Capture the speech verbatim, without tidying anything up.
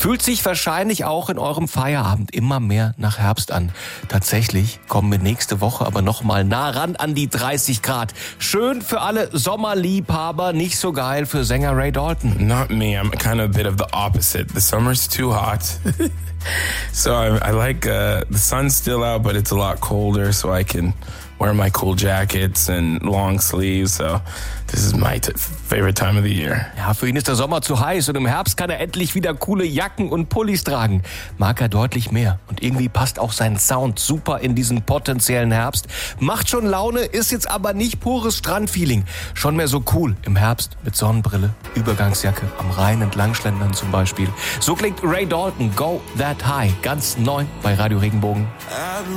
Fühlt sich wahrscheinlich auch in eurem Feierabend immer mehr nach Herbst an. Tatsächlich kommen wir nächste Woche aber noch mal nah ran an die dreißig Grad. Schön für alle Sommerliebhaber, nicht so geil für Sänger Ray Dalton. Not me. I'm kind of a bit of the opposite. The summer's too hot. So I, I like, uh, the sun's still out, but it's a lot colder, so I can wear my cool jackets and long sleeves. So this is my t- favorite time of the year. Ja, für ihn ist der Sommer zu heiß und im Herbst kann er endlich wieder coole Jacken und Pullis tragen. Mag er deutlich mehr. Und irgendwie passt auch sein Sound super in diesen potenziellen Herbst. Macht schon Laune, ist jetzt aber nicht pures Strandfeeling. Schon mehr so cool im Herbst mit Sonnenbrille, Übergangsjacke, am Rhein entlang schlendern zum Beispiel. So klingt Ray Dalton, Go That High, ganz neu bei Radio Regenbogen.